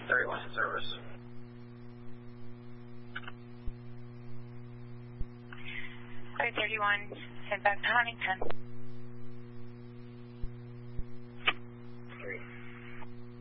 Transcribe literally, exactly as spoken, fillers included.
thirty-one in service. Flight thirty-one, head back to Huntington.